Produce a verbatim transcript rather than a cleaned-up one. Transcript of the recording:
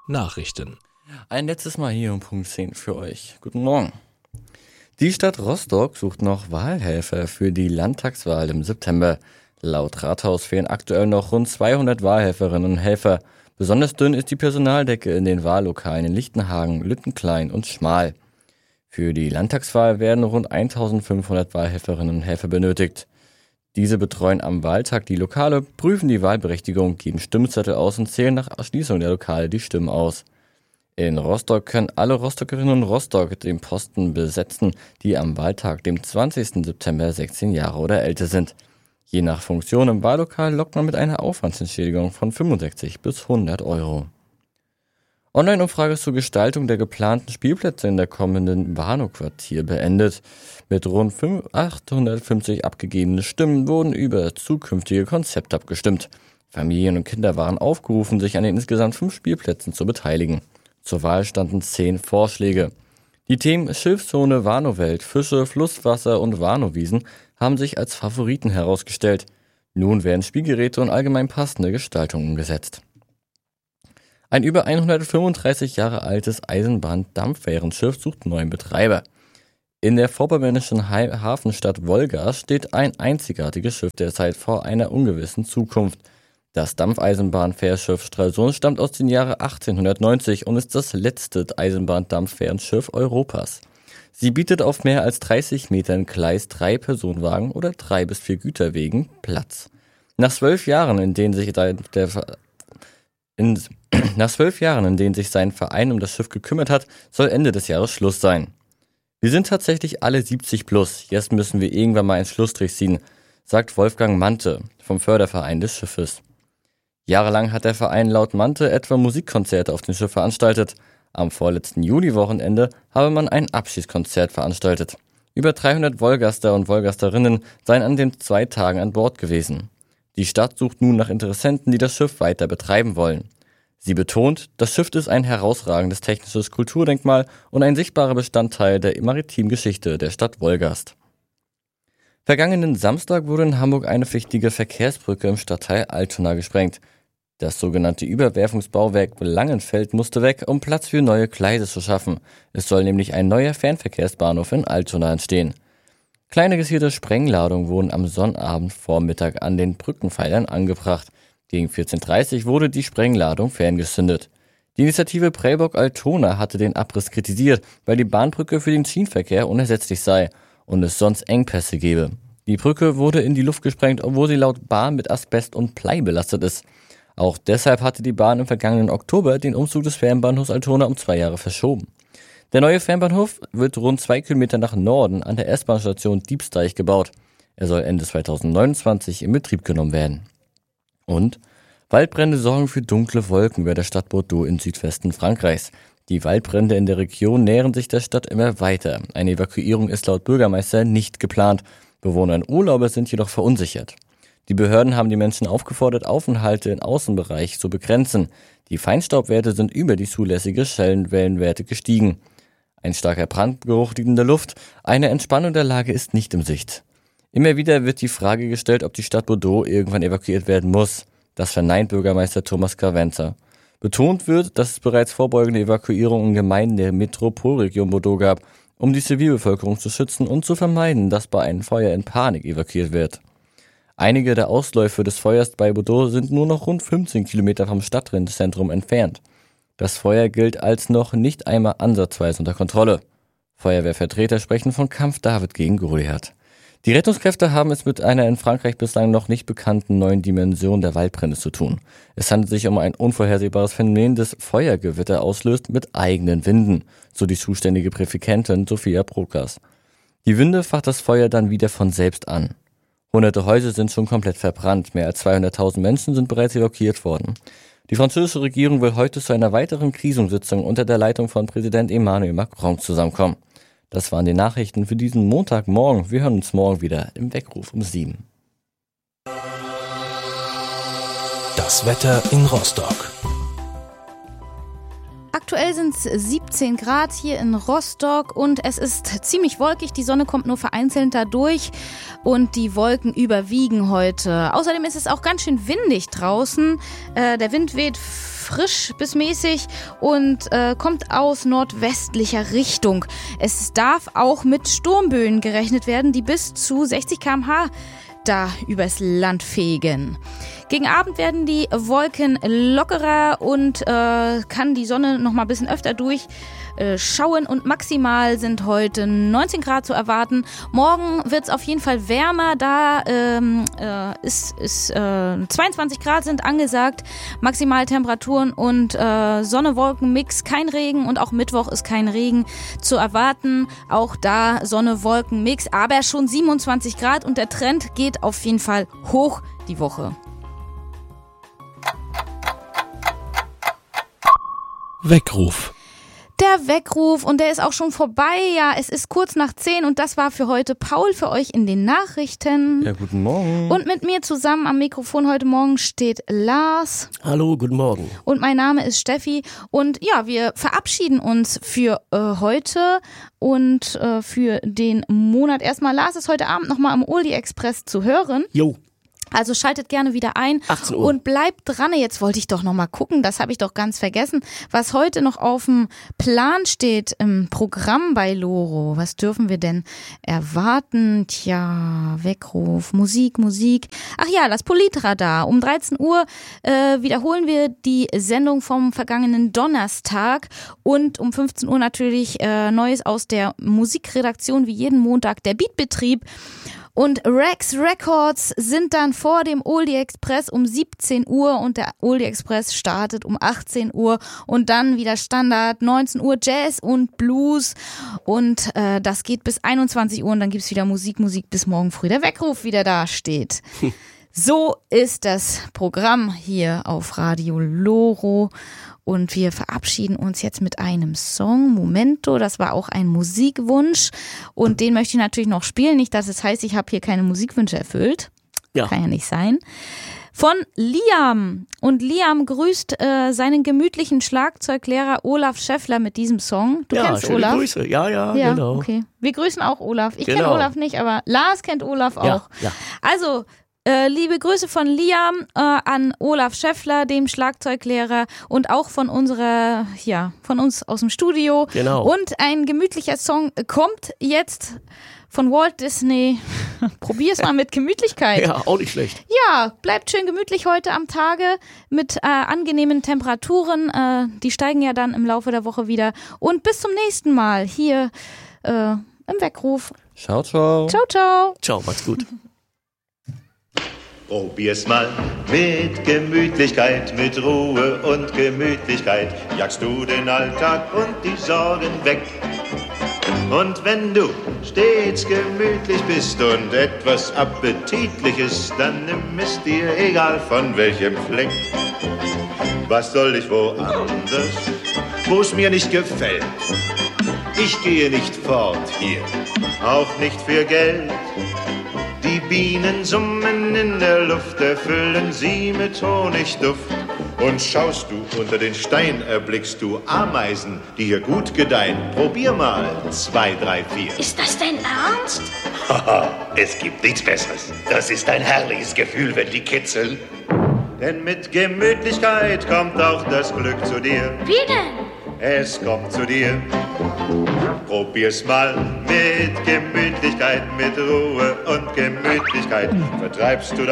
Nachrichten. Ein letztes Mal hier um Punkt zehn für euch. Guten Morgen. Die Stadt Rostock sucht noch Wahlhelfer für die Landtagswahl im September. Laut Rathaus fehlen aktuell noch rund zweihundert Wahlhelferinnen und Helfer. Besonders dünn ist die Personaldecke in den Wahllokalen in Lichtenhagen, Lüttenklein und Schmal. Für die Landtagswahl werden rund eintausendfünfhundert Wahlhelferinnen und Helfer benötigt. Diese betreuen am Wahltag die Lokale, prüfen die Wahlberechtigung, geben Stimmzettel aus und zählen nach Erschließung der Lokale die Stimmen aus. In Rostock können alle Rostockerinnen und Rostock den Posten besetzen, die am Wahltag, dem zwanzigsten September, sechzehn Jahre oder älter sind. Je nach Funktion im Wahllokal lockt man mit einer Aufwandsentschädigung von fünfundsechzig bis hundert Euro. Online-Umfrage zur Gestaltung der geplanten Spielplätze in der kommenden Warnow-Quartier beendet. Mit rund achthundertfünfzig abgegebenen Stimmen wurden über zukünftige Konzepte abgestimmt. Familien und Kinder waren aufgerufen, sich an den insgesamt fünf Spielplätzen zu beteiligen. Zur Wahl standen zehn Vorschläge. Die Themen Schilfzone, Warnowwelt, Fische, Flusswasser und Warnowwiesen haben sich als Favoriten herausgestellt. Nun werden Spielgeräte und allgemein passende Gestaltungen umgesetzt. Ein über hundertfünfunddreißig Jahre altes Eisenbahn-Dampffährenschiff sucht neuen Betreiber. In der vorpommernischen Hafenstadt Wolgast steht ein einzigartiges Schiff derzeit vor einer ungewissen Zukunft. Das Dampfeisenbahnfährschiff Stralsund stammt aus den Jahren achtzehnhundertneunzig und ist das letzte Eisenbahndampffährenschiff Europas. Sie bietet auf mehr als dreißig Metern Gleis drei Personenwagen oder drei bis vier Güterwegen Platz. Nach zwölf Jahren, in denen sich der in, nach zwölf Jahren, in denen sich sein Verein um das Schiff gekümmert hat, soll Ende des Jahres Schluss sein. Wir sind tatsächlich alle siebzig plus, jetzt müssen wir irgendwann mal einen Schlussstrich ziehen, sagt Wolfgang Mante vom Förderverein des Schiffes. Jahrelang hat der Verein laut Mante etwa Musikkonzerte auf dem Schiff veranstaltet. Am vorletzten Juli-Wochenende habe man ein Abschiedskonzert veranstaltet. Über dreihundert Wolgaster und Wolgasterinnen seien an den zwei Tagen an Bord gewesen. Die Stadt sucht nun nach Interessenten, die das Schiff weiter betreiben wollen. Sie betont, das Schiff ist ein herausragendes technisches Kulturdenkmal und ein sichtbarer Bestandteil der maritimen Geschichte der Stadt Wolgast. Vergangenen Samstag wurde in Hamburg eine wichtige Verkehrsbrücke im Stadtteil Altona gesprengt. Das sogenannte Überwerfungsbauwerk Langenfeld musste weg, um Platz für neue Gleise zu schaffen. Es soll nämlich ein neuer Fernverkehrsbahnhof in Altona entstehen. Kleine gesicherte Sprengladungen wurden am Sonnabendvormittag an den Brückenpfeilern angebracht. Gegen vierzehn Uhr dreißig wurde die Sprengladung ferngezündet. Die Initiative Prellbock Altona hatte den Abriss kritisiert, weil die Bahnbrücke für den Schienenverkehr unersetzlich sei und es sonst Engpässe gebe. Die Brücke wurde in die Luft gesprengt, obwohl sie laut Bahn mit Asbest und Blei belastet ist. Auch deshalb hatte die Bahn im vergangenen Oktober den Umzug des Fernbahnhofs Altona um zwei Jahre verschoben. Der neue Fernbahnhof wird rund zwei Kilometer nach Norden an der S-Bahn-Station Diebsteich gebaut. Er soll Ende zweitausendneunundzwanzig in Betrieb genommen werden. Und Waldbrände sorgen für dunkle Wolken über der Stadt Bordeaux im Südwesten Frankreichs. Die Waldbrände in der Region nähern sich der Stadt immer weiter. Eine Evakuierung ist laut Bürgermeister nicht geplant. Bewohner und Urlauber sind jedoch verunsichert. Die Behörden haben die Menschen aufgefordert, Aufenthalte im Außenbereich zu begrenzen. Die Feinstaubwerte sind über die zulässige Schwellenwerte gestiegen. Ein starker Brandgeruch liegt in der Luft. Eine Entspannung der Lage ist nicht in Sicht. Immer wieder wird die Frage gestellt, ob die Stadt Bordeaux irgendwann evakuiert werden muss. Das verneint Bürgermeister Thomas Carvenza. Betont wird, dass es bereits vorbeugende Evakuierungen in Gemeinden der Metropolregion Bordeaux gab, um die Zivilbevölkerung zu schützen und zu vermeiden, dass bei einem Feuer in Panik evakuiert wird. Einige der Ausläufe des Feuers bei Bordeaux sind nur noch rund fünfzehn Kilometer vom Stadtzentrum entfernt. Das Feuer gilt als noch nicht einmal ansatzweise unter Kontrolle. Feuerwehrvertreter sprechen von Kampf David gegen Goliath. Die Rettungskräfte haben es mit einer in Frankreich bislang noch nicht bekannten neuen Dimension der Waldbrände zu tun. Es handelt sich um ein unvorhersehbares Phänomen, das Feuergewitter auslöst mit eigenen Winden, so die zuständige Präfikentin Sophia Prokas. Die Winde facht das Feuer dann wieder von selbst an. Hunderte Häuser sind schon komplett verbrannt, mehr als zweihunderttausend Menschen sind bereits evakuiert worden. Die französische Regierung will heute zu einer weiteren Krisensitzung unter der Leitung von Präsident Emmanuel Macron zusammenkommen. Das waren die Nachrichten für diesen Montagmorgen. Wir hören uns morgen wieder im Weckruf um sieben. Das Wetter in Rostock. Aktuell sind es siebzehn Grad hier in Rostock und es ist ziemlich wolkig. Die Sonne kommt nur vereinzelt da durch und die Wolken überwiegen heute. Außerdem ist es auch ganz schön windig draußen. Äh, der Wind weht frisch bis mäßig und äh, kommt aus nordwestlicher Richtung. Es darf auch mit Sturmböen gerechnet werden, die bis zu sechzig Kilometer pro Stunde da übers Land fegen. Gegen Abend werden die Wolken lockerer und äh, kann die Sonne noch mal ein bisschen öfter durchschauen und maximal sind heute neunzehn Grad zu erwarten. Morgen wird es auf jeden Fall wärmer, da ähm, äh, ist, ist äh, zweiundzwanzig Grad sind angesagt, Maximaltemperaturen und äh, Sonne-Wolken-Mix, kein Regen und auch Mittwoch ist kein Regen zu erwarten. Auch da Sonne-Wolken-Mix, aber schon siebenundzwanzig Grad und der Trend geht auf jeden Fall hoch die Woche. Weckruf. Der Weckruf und der ist auch schon vorbei. Ja, es ist kurz nach zehn und das war für heute Paul für euch in den Nachrichten. Ja, guten Morgen. Und mit mir zusammen am Mikrofon heute Morgen steht Lars. Hallo, guten Morgen. Und mein Name ist Steffi. Und ja, wir verabschieden uns für äh, heute und äh, für den Monat. Erstmal, Lars ist heute Abend nochmal am Oldie Express zu hören. Jo. Also schaltet gerne wieder ein achtzehn Uhr. Und bleibt dran. Jetzt wollte ich doch noch mal gucken, das habe ich doch ganz vergessen, was heute noch auf dem Plan steht im Programm bei Loro. Was dürfen wir denn erwarten? Tja, Weckruf, Musik, Musik. Ach ja, das Politradar. Um dreizehn Uhr äh, wiederholen wir die Sendung vom vergangenen Donnerstag und um fünfzehn Uhr natürlich äh, Neues aus der Musikredaktion, wie jeden Montag der Beatbetrieb. Und Rex Records sind dann vor dem Oldie Express um siebzehn Uhr und der Oldie Express startet um achtzehn Uhr und dann wieder Standard neunzehn Uhr Jazz und Blues und äh, das geht bis einundzwanzig Uhr und dann gibt's wieder Musik, Musik bis morgen früh der Weckruf wieder da steht. So ist das Programm hier auf Radio Loro. Und wir verabschieden uns jetzt mit einem Song, Momento, das war auch ein Musikwunsch und den möchte ich natürlich noch spielen, nicht dass es heißt, ich habe hier keine Musikwünsche erfüllt, Ja. Kann ja nicht sein. Von Liam und Liam grüßt äh, seinen gemütlichen Schlagzeuglehrer Olaf Schäffler mit diesem Song. Du ja, kennst schöne Olaf? Grüße. Ja, ja, Ja, genau. okay. Wir grüßen auch Olaf. Ich kenne Genau. Olaf nicht, aber Lars kennt Olaf auch. Ja, ja. Also, äh, liebe Grüße von Liam äh, an Olaf Schäffler, dem Schlagzeuglehrer und auch von unserer, ja, von uns aus dem Studio. Genau. Und ein gemütlicher Song kommt jetzt von Walt Disney. Probier's mal mit Gemütlichkeit. Ja, auch nicht schlecht. Ja, bleibt schön gemütlich heute am Tage mit äh, angenehmen Temperaturen. Äh, die steigen ja dann im Laufe der Woche wieder. Und bis zum nächsten Mal hier äh, im Weckruf. Ciao, ciao. Ciao, ciao. Ciao, macht's gut. Probier's mal mit Gemütlichkeit, mit Ruhe und Gemütlichkeit, jagst du den Alltag und die Sorgen weg. Und wenn du stets gemütlich bist und etwas Appetitliches, dann nimm es dir, egal von welchem Fleck. Was soll ich woanders, wo's mir nicht gefällt? Ich gehe nicht fort hier, auch nicht für Geld. Die Bienen summen in der Luft, erfüllen sie mit Honigduft. Und schaust du unter den Stein, erblickst du Ameisen, die hier gut gedeihen. Probier mal, zwei, drei, vier. Ist das dein Ernst? Haha, es gibt nichts Besseres. Das ist ein herrliches Gefühl, wenn die kitzeln. Denn mit Gemütlichkeit kommt auch das Glück zu dir. Wie denn? Es kommt zu dir. Probier's mal mit Gemütlichkeit, mit Ruhe und Gemütlichkeit. Vertreibst du